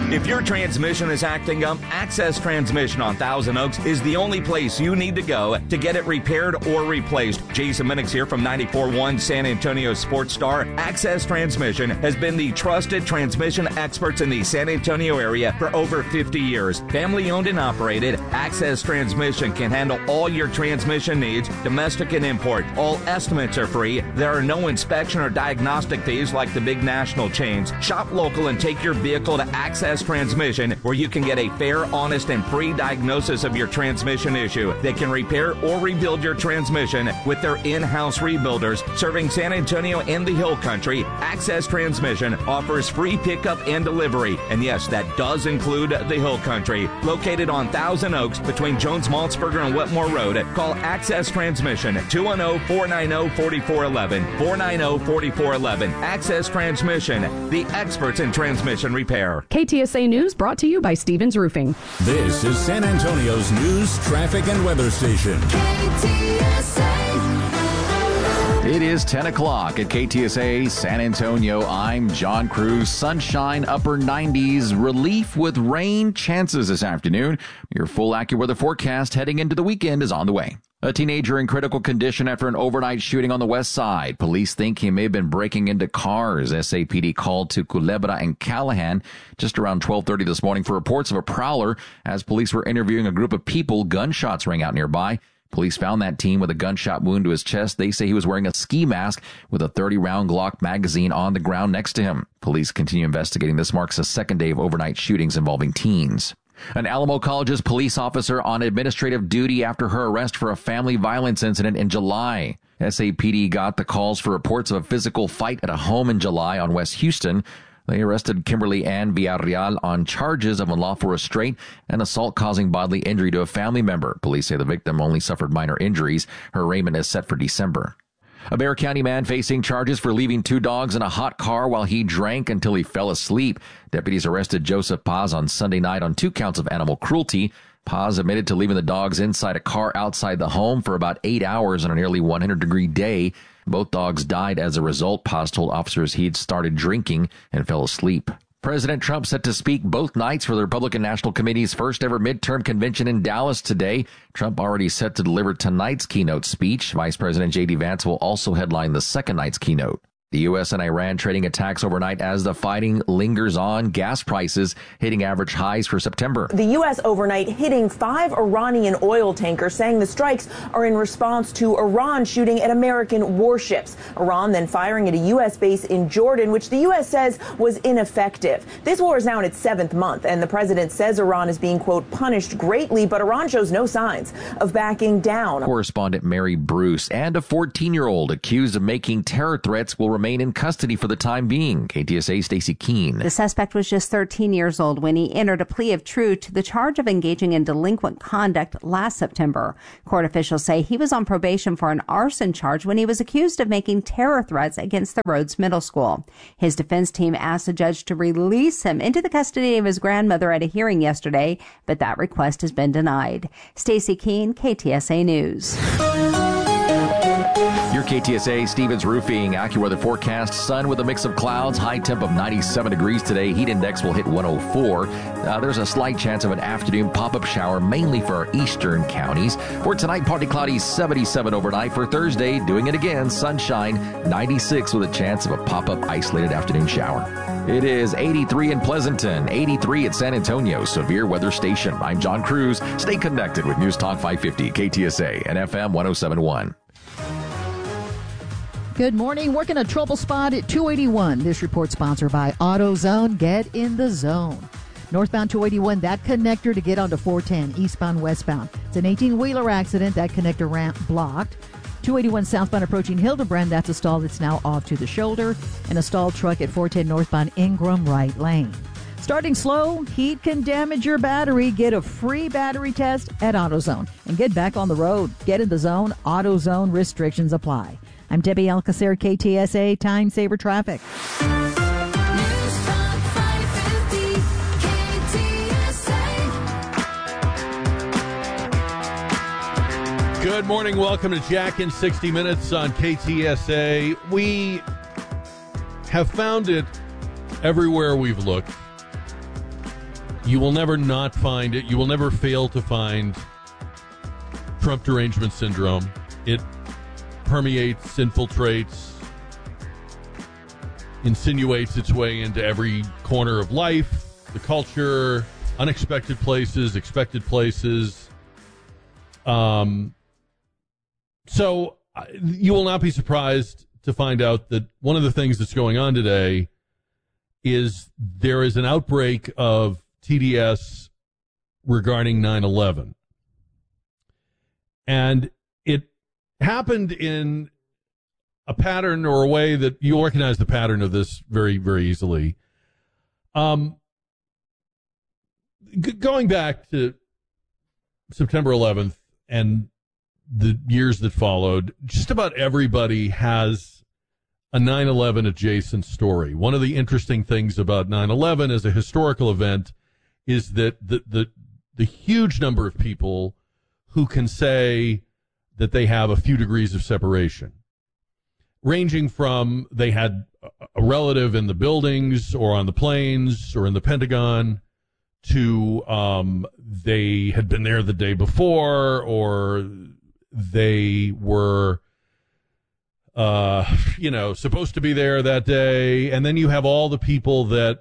If your transmission is acting up, Access Transmission on Thousand Oaks is the only place you need to go to get it repaired or replaced. Jason Minix here from 94.1 San Antonio Sports Star. Access Transmission has been the trusted transmission experts in the San Antonio area for over 50 years. Family owned and operated, Access Transmission can handle all your transmission needs, domestic and import. All estimates are free. There are no inspection or diagnostic fees like the big national chains. Shop local and take your vehicle to Access Transmission, where you can get a fair, honest, and free diagnosis of your transmission issue. They can repair or rebuild your transmission with their in-house rebuilders serving San Antonio and the Hill Country. Access Transmission offers free pickup and delivery, and yes, that does include the Hill Country. Located on Thousand Oaks between Jones-Maltzberger and Wetmore Road, call Access Transmission 210-490-4411. 490-4411. Access Transmission, the experts in transmission repair. KTSA News brought to you by Stevens Roofing. This is San Antonio's news, traffic, and weather station. KTSA. It is 10 o'clock at KTSA San Antonio. I'm John Cruz. Sunshine, upper 90s, relief with rain chances this afternoon. Your full AccuWeather forecast heading into the weekend is on the way. A teenager in critical condition after an overnight shooting on the west side. Police think he may have been breaking into cars. SAPD called to Culebra and Callahan just around 12:30 this morning for reports of a prowler. As police were interviewing a group of people, gunshots rang out nearby. Police found that teen with a gunshot wound to his chest. They say he was wearing a ski mask with a 30-round Glock magazine on the ground next to him. Police continue investigating. This marks a second day of overnight shootings involving teens. An Alamo College's police officer on administrative duty after her arrest for a family violence incident in July. SAPD got the calls for reports of a physical fight at a home in July on West Houston. They arrested Kimberly Ann Villarreal on charges of unlawful restraint and assault causing bodily injury to a family member. Police say the victim only suffered minor injuries. Her arraignment is set for December. A Bexar County man facing charges for leaving two dogs in a hot car while he drank until he fell asleep. Deputies arrested Joseph Paz on Sunday night on 2 counts of animal cruelty. Paz admitted to leaving the dogs inside a car outside the home for about 8 hours on a nearly 100-degree day. Both dogs died as a result. Paz told officers he'd started drinking and fell asleep. President Trump set to speak both nights for the Republican National Committee's first ever midterm convention in Dallas today. Trump already set to deliver tonight's keynote speech. Vice President J.D. Vance will also headline the second night's keynote. The U.S. and Iran trading attacks overnight as the fighting lingers on. Gas prices hitting average highs for September. The U.S. overnight hitting 5 Iranian oil tankers, saying the strikes are in response to Iran shooting at American warships. Iran then firing at a U.S. base in Jordan, which the U.S. says was ineffective. This war is now in its 7th month, and the president says Iran is being, quote, punished greatly, but Iran shows no signs of backing down. Correspondent Mary Bruce and a 14-year-old accused of making terror threats will remain in custody for the time being. KTSA Stacey Keene. The suspect was just 13 years old when he entered a plea of truth to the charge of engaging in delinquent conduct last September. Court officials say he was on probation for an arson charge when he was accused of making terror threats against the Rhodes Middle School. His defense team asked the judge to release him into the custody of his grandmother at a hearing yesterday, but that request has been denied. Stacey Keene, KTSA News. Your KTSA Stevens Roofing AccuWeather forecast. Sun with a mix of clouds. High temp of 97 degrees today. Heat index will hit 104. There's a slight chance of an afternoon pop-up shower, mainly for our eastern counties. For tonight, partly cloudy, 77 overnight. For Thursday, doing it again, sunshine, 96 with a chance of a pop-up isolated afternoon shower. It is 83 in Pleasanton, 83 at San Antonio, severe weather station. I'm John Cruz. Stay connected with News Talk 550, KTSA, and FM 107.1. Good morning. Working a trouble spot at 281. This report sponsored by AutoZone. Get in the zone. Northbound 281, that connector to get onto 410, eastbound, westbound. It's an 18-wheeler accident. That connector ramp blocked. 281 southbound approaching Hildebrand. That's a stall that's now off to the shoulder. And a stalled truck at 410 northbound Ingram right lane. Starting slow, heat can damage your battery. Get a free battery test at AutoZone and get back on the road. Get in the zone. AutoZone restrictions apply. I'm Debbie Alcacer, KTSA Time Saver Traffic. News Talk 550, KTSA. Good morning. Welcome to Jack in 60 Minutes on KTSA. We have found it everywhere we've looked. You will never not find it. You will never fail to find Trump derangement syndrome. It permeates, infiltrates, insinuates its way into every corner of life, the culture, unexpected places, expected places. So you will not be surprised to find out that one of the things that's going on today is there is an outbreak of TDS regarding 9/11. And it happened in a pattern or a way that you'll recognize the pattern of this very, very easily. Going back to September 11th and the years that followed, just about everybody has a 9/11 adjacent story. One of the interesting things about 9/11 as a historical event is that the huge number of people who can say that they have a few degrees of separation, ranging from they had a relative in the buildings or on the planes or in the Pentagon to they had been there the day before, or they were supposed to be there that day. And then you have all the people that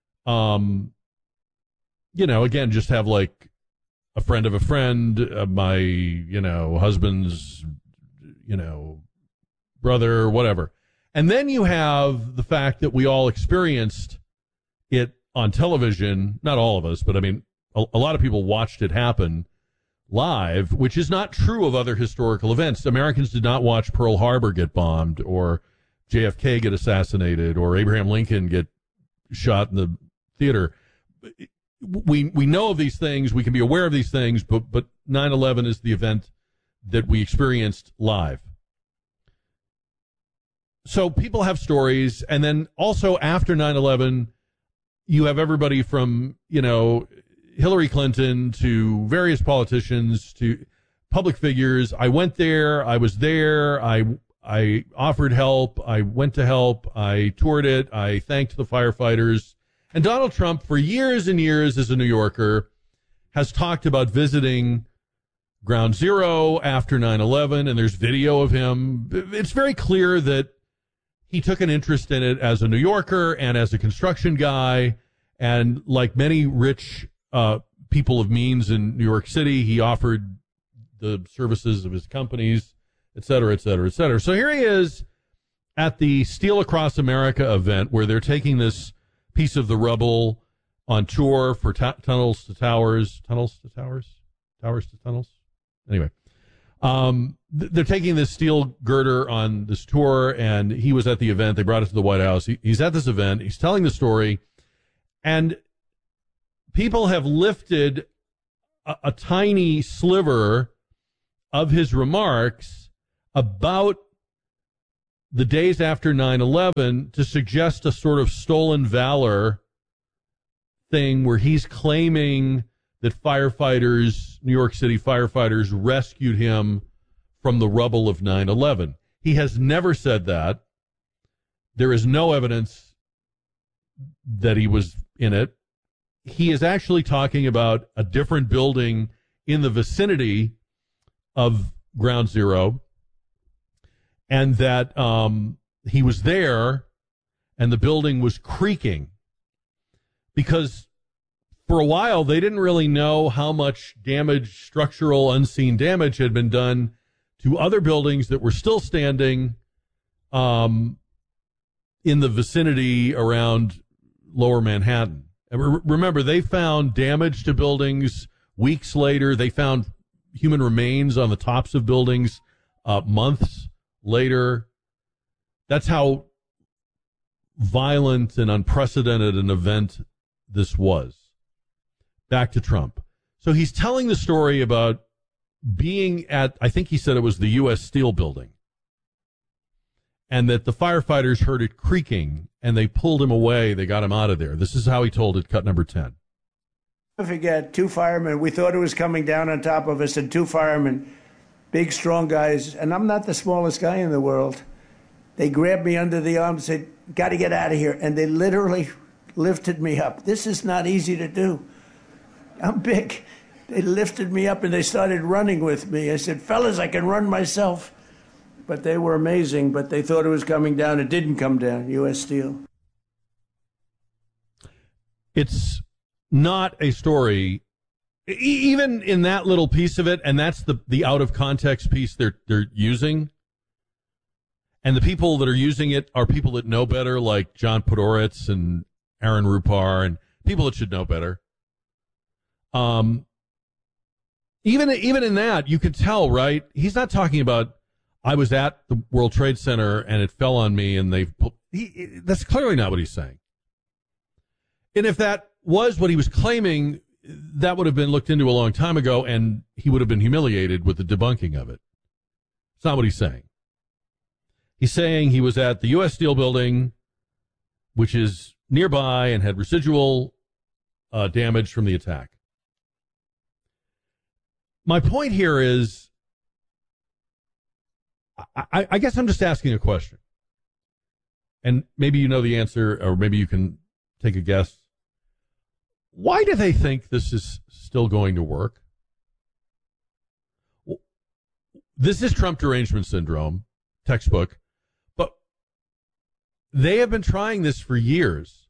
again, just have like a friend of a friend, my, husband's, brother, whatever. And then you have the fact that we all experienced it on television. Not all of us, but I mean, a lot of people watched it happen live, which is not true of other historical events. Americans did not watch Pearl Harbor get bombed, or JFK get assassinated, or Abraham Lincoln get shot in the theater. We know of these things. We can be aware of these things, but 9/11 is the event that we experienced live. So people have stories, and then also after 9/11, you have everybody from, Hillary Clinton to various politicians to public figures. I went there. I was there. I offered help. I went to help. I toured it. I thanked the firefighters. And Donald Trump, for years and years as a New Yorker, has talked about visiting Ground Zero after 9/11, and there's video of him. It's very clear that he took an interest in it as a New Yorker and as a construction guy. And like many rich people of means in New York City, he offered the services of his companies, et cetera, et cetera, et cetera. So here he is at the Steel Across America event, where they're taking this piece of the rubble on tour for tunnels to towers, towers to tunnels. Anyway, they're taking this steel girder on this tour, and he was at the event. They brought it to the White House. He's at this event. He's telling the story, and people have lifted a tiny sliver of his remarks about the days after 9/11 to suggest a sort of stolen valor thing, where he's claiming that firefighters, New York City firefighters, rescued him from the rubble of 9/11. He has never said that. There is no evidence that he was in it. He is actually talking about a different building in the vicinity of Ground Zero, and that he was there and the building was creaking, because for a while they didn't really know how much damage, structural unseen damage, had been done to other buildings that were still standing in the vicinity around Lower Manhattan. And remember, they found damage to buildings weeks later. They found human remains on the tops of buildings months later. That's how violent and unprecedented an event this was. Back to Trump. So he's telling the story about being at, I think he said it was the U.S. Steel building, and that the firefighters heard it creaking, and they pulled him away. They got him out of there. This is how he told it, cut number 10. I forget, two firemen. We thought it was coming down on top of us, and two firemen, big, strong guys, and I'm not the smallest guy in the world. They grabbed me under the arm and said, "Got to get out of here," and they literally lifted me up. This is not easy to do. I'm big. They lifted me up and they started running with me. I said, fellas, I can run myself. But they were amazing, but they thought it was coming down. It didn't come down, U.S. Steel. It's not a story, even in that little piece of it, and that's the out of context piece they're using. And the people that are using it are people that know better, like John Podhoretz and Aaron Rupar, and people that should know better. Even in that, you can tell, right? He's not talking about, I was at the World Trade Center and it fell on me, and that's clearly not what he's saying. And if that was what he was claiming, that would have been looked into a long time ago, and he would have been humiliated with the debunking of it. It's not what he's saying. He's saying he was at the U.S. Steel building, which is nearby and had residual damage from the attack. My point here is, I guess I'm just asking a question. And maybe you know the answer, or maybe you can take a guess. Why do they think this is still going to work? This is Trump derangement syndrome, textbook. But they have been trying this for years.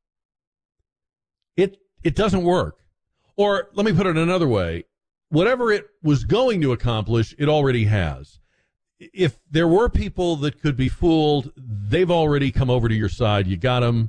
It doesn't work. Or let me put it another way. Whatever it was going to accomplish, it already has. If there were people that could be fooled, they've already come over to your side. You got them.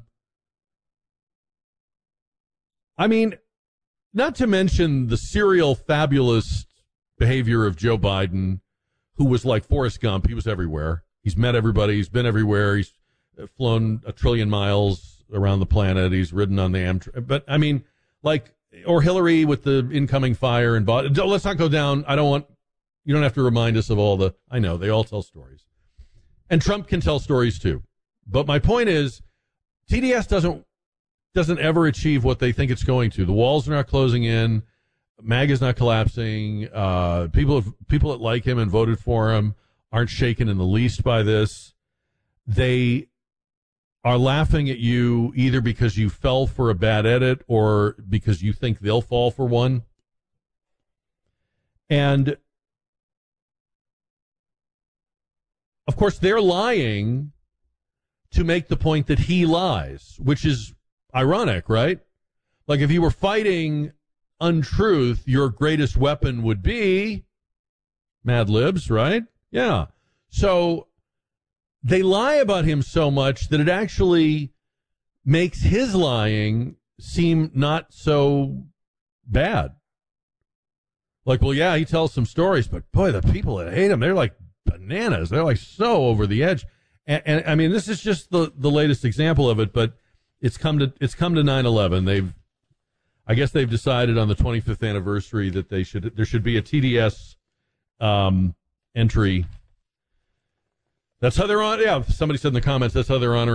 I mean, not to mention the serial fabulous behavior of Joe Biden, who was like Forrest Gump. He was everywhere. He's met everybody. He's been everywhere. He's flown 1 trillion miles around the planet. He's ridden on the Amtrak. But, I mean, like, or Hillary with the incoming fire and let's not go down. You don't have to remind us of I know, they all tell stories. And Trump can tell stories too. But my point is, TDS doesn't ever achieve what they think it's going to. The walls are not closing in. MAGA's not collapsing. People that like him and voted for him aren't shaken in the least by this. They are laughing at you either because you fell for a bad edit or because you think they'll fall for one. And, of course, they're lying to make the point that he lies, which is ironic, right? Like, if you were fighting untruth, your greatest weapon would be Mad Libs, right? Yeah. So they lie about him so much that it actually makes his lying seem not so bad. Like, well, yeah, he tells some stories, but boy, the people that hate him, they're like bananas. They're like so over the edge. And I mean, this is just the latest example of it, but it's come to 9/11. I guess they've decided on the 25th anniversary that there should be a TDS entry. That's how they're on. Yeah, somebody said in the comments that's how they're honoring